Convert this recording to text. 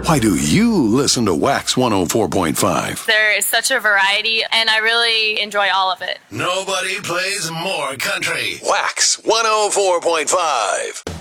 Why do you listen to Wax 104.5? There is such a variety, and I really enjoy all of it. Nobody plays more country. Wax 104.5.